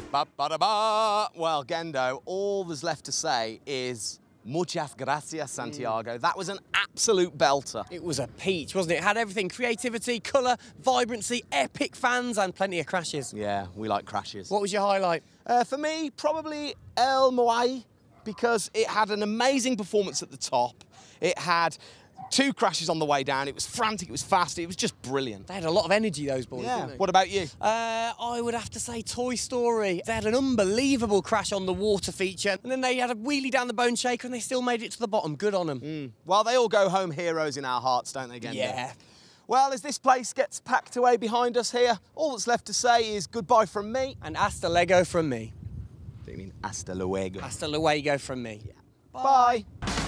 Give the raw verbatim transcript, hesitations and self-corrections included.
Ba-ba-da-ba. Well, Gendo, all there's left to say is muchas gracias, Santiago. Mm. That was an absolute belter. It was a peach, wasn't it? It had everything: creativity, colour, vibrancy, epic fans, and plenty of crashes. Yeah, we like crashes. What was your highlight? Uh, for me, probably El Moai, because it had an amazing performance at the top. It had two crashes on the way down. It was frantic, it was fast, it was just brilliant. They had a lot of energy, those boys, yeah. didn't they? What about you? Uh, I would have to say Toy Story. They had an unbelievable crash on the water feature, and then they had a wheelie down the Bone Shaker, and they still made it to the bottom. Good on them. Mm. Well, they all go home heroes in our hearts, don't they, Gendo? Yeah. Well, as this place gets packed away behind us here, all that's left to say is goodbye from me. And hasta Lego from me. Do you mean hasta luego? Hasta luego from me. Yeah. Bye. Bye.